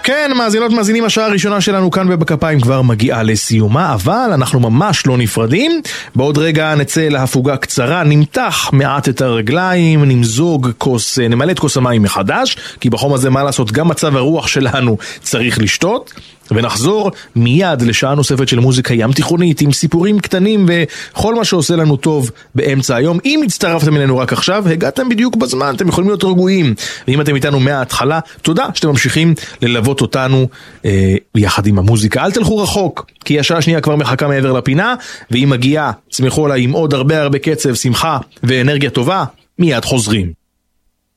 כן, מאזינות מאזינים, השעה הראשונה שלנו כאן בבכפיים כבר מגיעה לסיומה, אבל אנחנו ממש לא נפרדים. בעוד רגע נצא להפוגה קצרה, נמתח מעט את הרגליים, נמלא את כוס המים מחדש, כי בחום הזה מה לעשות, גם מצב הרוח שלנו צריך לשתות, ונחזור מיד לשעה נוספת של מוזיקה ים תיכונית עם סיפורים קטנים וכל מה שעושה לנו טוב באמצע היום. אם הצטרפתם אלינו רק עכשיו, הגעתם בדיוק בזמן, אתם יכולים להיות רגועים, ואם אתם איתנו מההתחלה, תודה שאתם ממשיכים ללוות אותנו יחד עם המוזיקה. אל תלכו רחוק, כי השעה השנייה כבר מחכה מעבר לפינה, והיא מגיעה, שמחו עליי, עם עוד הרבה קצב, שמחה ואנרגיה טובה. מיד חוזרים.